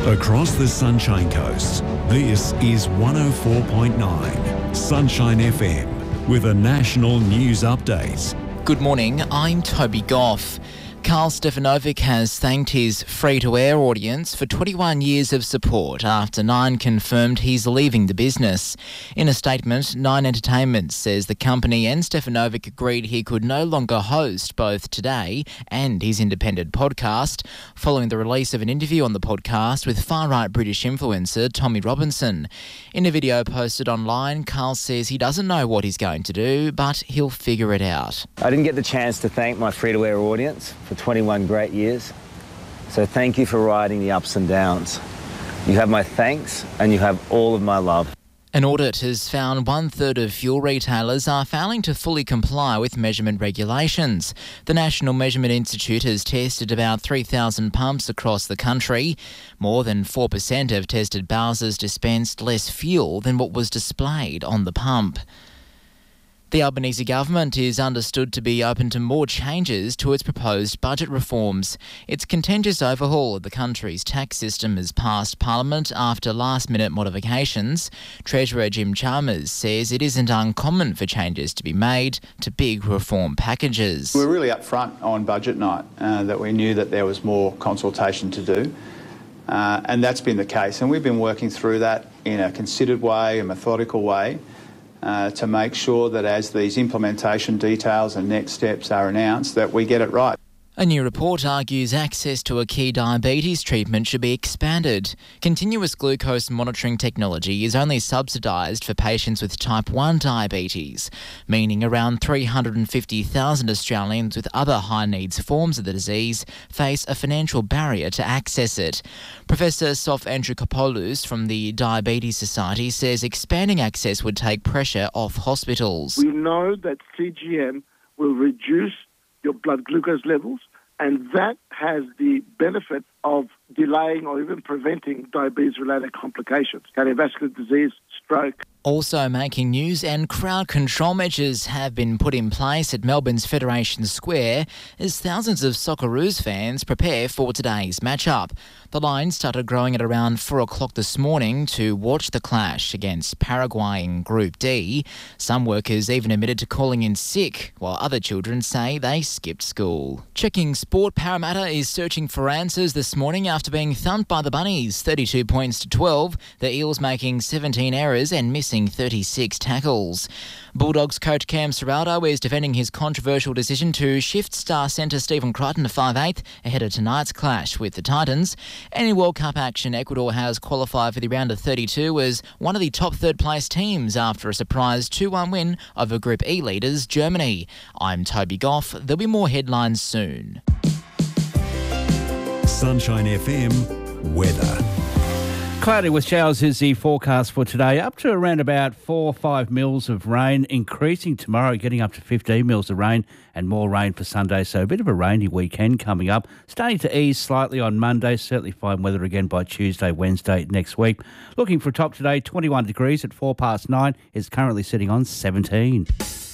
Across the Sunshine Coast, this is 104.9 Sunshine FM with a national news update. Good morning, I'm Toby Goff. Karl Stefanovic has thanked his free-to-air audience for 21 years of support after Nine confirmed he's leaving the business. In a statement, Nine Entertainment says the company and Stefanovic agreed he could no longer host both Today and his independent podcast, following the release of an interview on the podcast with far-right British influencer Tommy Robinson. In a video posted online, Karl says he doesn't know what he's going to do, but he'll figure it out. I didn't get the chance to thank my free-to-air audience for 21 great years. So thank you for riding the ups and downs. You have my thanks and you have all of my love. An audit has found 1/3 of fuel retailers are failing to fully comply with measurement regulations. The National Measurement Institute has tested about 3,000 pumps across the country. More than 4% of tested Bowsers dispensed less fuel than what was displayed on the pump. The Albanese government is understood to be open to more changes to its proposed budget reforms. Its contentious overhaul of the country's tax system has passed Parliament after last-minute modifications. Treasurer Jim Chalmers says it isn't uncommon for changes to be made to big reform packages. We're really upfront on budget night, that we knew that there was more consultation to do, and that's been the case. And we've been working through that in a considered way, a methodical way, to make sure that as these implementation details and next steps are announced, that we get it right. A new report argues access to a key diabetes treatment should be expanded. Continuous glucose monitoring technology is only subsidised for patients with type 1 diabetes, meaning around 350,000 Australians with other high-needs forms of the disease face a financial barrier to access it. Professor Sof Andrikopoulos from the Diabetes Society says expanding access would take pressure off hospitals. We know that CGM will reduce your blood glucose levels, and that has the benefit of delaying or even preventing diabetes-related complications, cardiovascular disease, stroke. Also making news, and crowd control measures have been put in place at Melbourne's Federation Square as thousands of Socceroos fans prepare for today's matchup. The line started growing at around 4 o'clock this morning to watch the clash against Paraguay in Group D. Some workers even admitted to calling in sick, while other children say they skipped school. Checking sport, Parramatta is searching for answers this morning after being thumped by the Bunnies, 32 points to 12. The Eels making 17 errors and missing 36 tackles. Bulldogs coach Cam Serraldo is defending his controversial decision to shift star centre Stephen Crichton to 5'8" ahead of tonight's clash with the Titans. And in World Cup action, Ecuador has qualified for the round of 32 as one of the top third-place teams after a surprise 2-1 win over Group E leaders Germany. I'm Toby Goff. There'll be more headlines soon. Sunshine FM weather. Cloudy with showers is the forecast for today, up to around about 4 or 5 mils of rain, increasing tomorrow, getting up to 15 mils of rain and more rain for Sunday. So a bit of a rainy weekend coming up, starting to ease slightly on Monday, certainly fine weather again by Tuesday, Wednesday next week. Looking for a top today, 21 degrees at 9:04. Is currently sitting on 17.